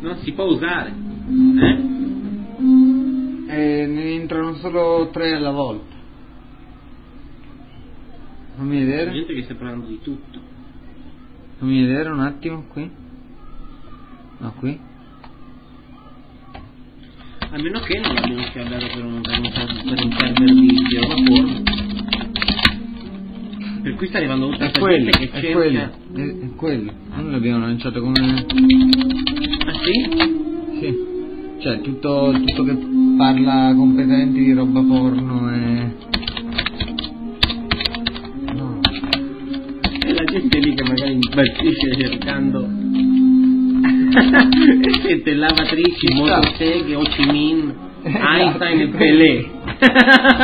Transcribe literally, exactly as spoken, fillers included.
non si può usare. Eh? E ne entrano solo tre alla volta. Fammi C'è vedere. gente che sta parlando di tutto. Fammi vedere un attimo qui. No, qui. A meno che non l'abbiano scambiato per un, per un, per un server di, di roba porno. Per cui sta arrivando tutta È questa quello, gente che è cerca. quello, è, è quello. Noi l'abbiamo lanciato come... Ah sì? Sì. Cioè tutto, tutto che parla competenti di roba porno e... No. E la gente lì che magari impazzisce cercando siete lavatrici, motoseghe, Ho Chi Minh, Einstein e Pelé.